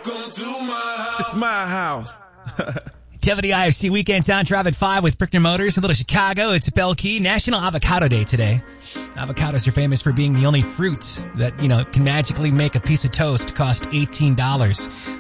It's my house. Activity IFC Weekend Sound Drive at 5 with Brickner Motors in Little Chicago. It's Belle Key National Avocado Day today. Avocados are famous for being the only fruit that, can magically make a piece of toast cost $18.